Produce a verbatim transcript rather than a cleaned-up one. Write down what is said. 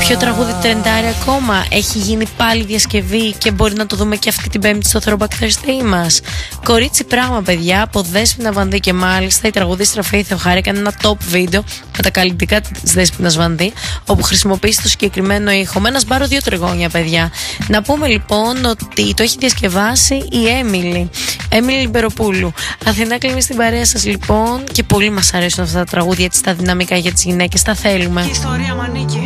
Ποιο τραγούδι τρεντάρει ακόμα? Έχει γίνει πάλι διασκευή και μπορεί να το δούμε και αυτή την Πέμπτη στο Throwback Thursday μας. Κορίτσι πράγμα, παιδιά, από Δέσποινα Βανδύ, και μάλιστα η τραγουδίστρα Faith O'Hara έκανε ένα top βίντεο με τα καλλιτικά της Δέσποινας Βανδύ, όπου χρησιμοποιήσει το συγκεκριμένο ήχο. Με ένα σπάρο δύο τριγώνια, παιδιά. Να πούμε λοιπόν ότι το έχει διασκευάσει η Έμιλι, Έμιλι Λιμπεροπούλου. Αθηνά Κλίνη στην παρέα σας λοιπόν, και πολύ μας αρέσουν αυτά τα τραγούδια, έτσι τα δυναμικά για τις γυναίκες, τα θέλουμε. Η ιστορία μ' ανήκει.